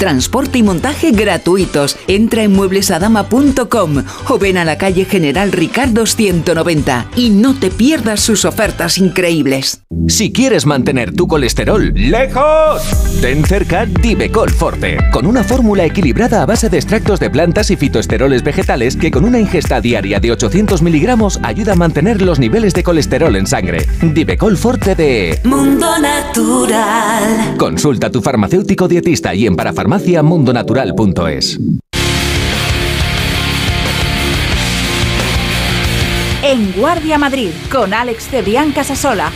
transporte y montaje gratuitos. Entra en mueblesadama.com o ven a la calle General Ricardo 190 y no te pierdas sus ofertas increíbles. Si quieres mantener tu colesterol lejos, ten cerca Divecol Forte, con una fórmula equilibrada a base de extractos de plantas y fitoesteroles vegetales que con una ingesta diaria de 800 miligramos ayuda a mantener los niveles de colesterol en sangre. Divecol Forte de Mundo Natural. Consulta a tu farmacéutico dietista y en parafarmacia mundonatural.es. En Guardia Madrid, con Alex Cebrián Casasola.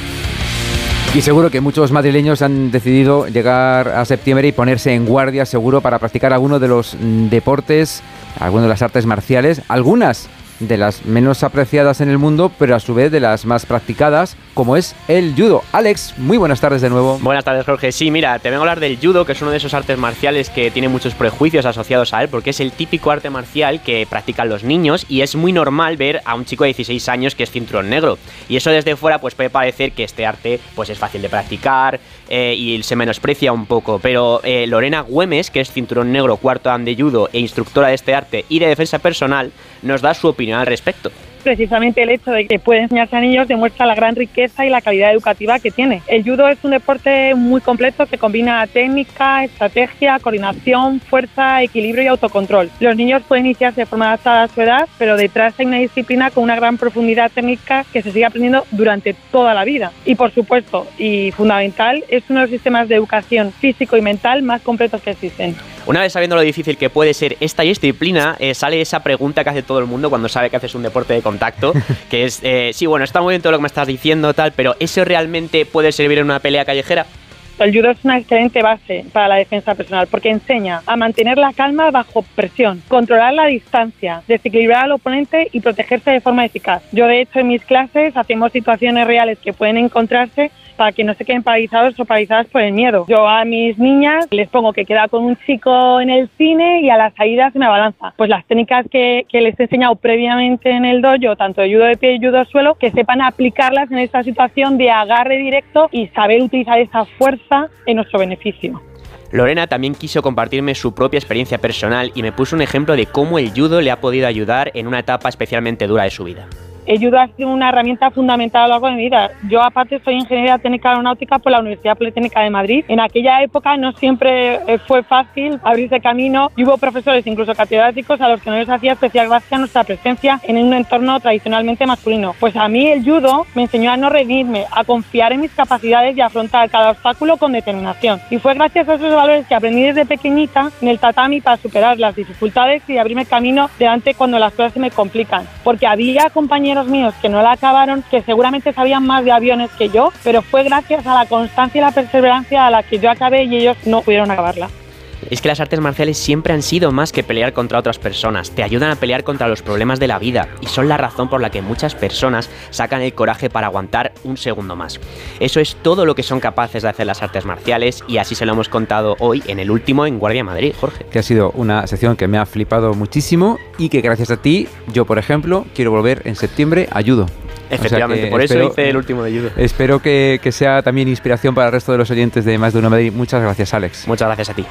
Y seguro que muchos madrileños han decidido llegar a septiembre y ponerse en guardia seguro para practicar alguno de los deportes, algunas de las artes marciales, algunas de las menos apreciadas en el mundo, pero a su vez de las más practicadas, como es el judo. Alex, muy buenas tardes de nuevo. Buenas tardes, Jorge. Sí, mira, te vengo a hablar del judo, que es uno de esos artes marciales que tiene muchos prejuicios asociados a él, porque es el típico arte marcial que practican los niños y es muy normal ver a un chico de 16 años que es cinturón negro. Y eso desde fuera pues puede parecer que este arte pues es fácil de practicar y se menosprecia un poco, pero Lorena Güemes, que es cinturón negro cuarto dan de judo e instructora de este arte y de defensa personal, nos da su opinión al respecto. Precisamente el hecho de que puede enseñarse a niños demuestra la gran riqueza y la calidad educativa que tiene. El judo es un deporte muy completo que combina técnica, estrategia, coordinación, fuerza, equilibrio y autocontrol. Los niños pueden iniciarse de forma adaptada a su edad, pero detrás hay una disciplina con una gran profundidad técnica que se sigue aprendiendo durante toda la vida. Y por supuesto, y fundamental, es uno de los sistemas de educación físico y mental más completos que existen. Una vez sabiendo lo difícil que puede ser esta disciplina, sale esa pregunta que hace todo el mundo cuando sabe que haces un deporte de contacto, que es, sí, bueno, está muy bien todo lo que me estás diciendo, tal, pero ¿eso realmente puede servir en una pelea callejera? El judo es una excelente base para la defensa personal porque enseña a mantener la calma bajo presión, controlar la distancia, desequilibrar al oponente y protegerse de forma eficaz. Yo, de hecho, en mis clases hacemos situaciones reales que pueden encontrarse para que no se queden paralizados o paralizadas por el miedo. Yo a mis niñas les pongo que queda con un chico en el cine y a la salida se me abalanza. Pues las técnicas que les he enseñado previamente en el dojo, tanto de judo de pie y judo suelo, que sepan aplicarlas en esta situación de agarre directo y saber utilizar esa fuerza en nuestro beneficio. Lorena también quiso compartirme su propia experiencia personal y me puso un ejemplo de cómo el judo le ha podido ayudar en una etapa especialmente dura de su vida. El judo ha sido una herramienta fundamental a lo largo de mi vida. Yo, aparte, soy ingeniera técnica aeronáutica por la Universidad Politécnica de Madrid. En aquella época no siempre fue fácil abrirse camino y hubo profesores, incluso catedráticos, a los que no les hacía especial gracia nuestra presencia en un entorno tradicionalmente masculino. Pues a mí el judo me enseñó a no rendirme, a confiar en mis capacidades y a afrontar cada obstáculo con determinación. Y fue gracias a esos valores que aprendí desde pequeñita en el tatami para superar las dificultades y abrirme camino delante cuando las cosas se me complican. Porque había compañeros míos que no la acabaron, que seguramente sabían más de aviones que yo, pero fue gracias a la constancia y la perseverancia a la que yo acabé y ellos no pudieron acabarla. Es que las artes marciales siempre han sido más que pelear contra otras personas, te ayudan a pelear contra los problemas de la vida y son la razón por la que muchas personas sacan el coraje para aguantar un segundo más. Eso es todo lo que son capaces de hacer las artes marciales y así se lo hemos contado hoy en el último en Guardia Madrid, Jorge. Que ha sido una sección que me ha flipado muchísimo y que gracias a ti, yo por ejemplo, quiero volver en septiembre a judo. Efectivamente, o sea por eso hice el último de judo. Espero que sea también inspiración para el resto de los oyentes de Más de Uno Madrid. Muchas gracias, Alex. Muchas gracias a ti.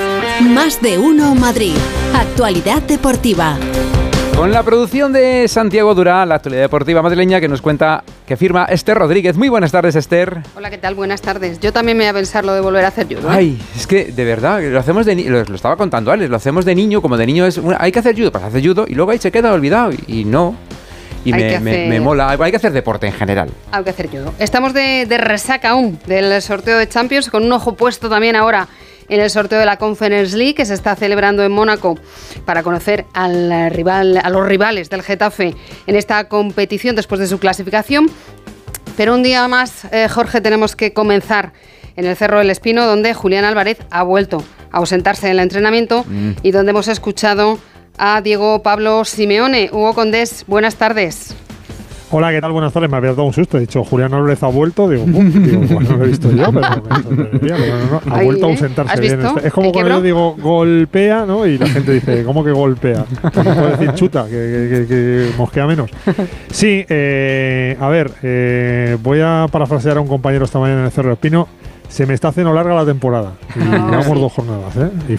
Más de Uno Madrid. Actualidad deportiva. Con la producción de Santiago Durán, la actualidad deportiva madrileña que nos cuenta, que firma Esther Rodríguez. Muy buenas tardes, Esther. Hola, ¿qué tal? Buenas tardes. Yo también me voy a pensar lo de volver a hacer judo. Ay, es que de verdad, lo hacemos de lo estaba contando Alex, lo hacemos de niño, como de niño hay que hacer judo, pues hace judo y luego ahí se queda olvidado y no. Y me mola, hay que hacer deporte en general. Hay que hacer judo. Estamos de resaca aún del sorteo de Champions, con un ojo puesto también ahora en el sorteo de la Conference League que se está celebrando en Mónaco para conocer a los rivales del Getafe en esta competición después de su clasificación. Pero un día más, Jorge, tenemos que comenzar en el Cerro del Espino, donde Julián Álvarez ha vuelto a ausentarse del entrenamiento y donde hemos escuchado a Diego Pablo Simeone. Hugo Condés, buenas tardes. Hola, ¿qué tal? Buenas tardes. Me había dado un susto. He dicho, Julián Álvarez ha vuelto. Digo, bueno, no lo he visto yo, pero me sorprendería. No. Ha vuelto a ausentarse bien. Es como cuando yo digo golpea, ¿no? Y la gente dice, ¿cómo que golpea? No puedo decir chuta, que mosquea menos. Sí, a ver, voy a parafrasear a un compañero esta mañana en el Cerro del Espino. Se me está haciendo larga la temporada. Y llevamos 2 jornadas, ¿eh?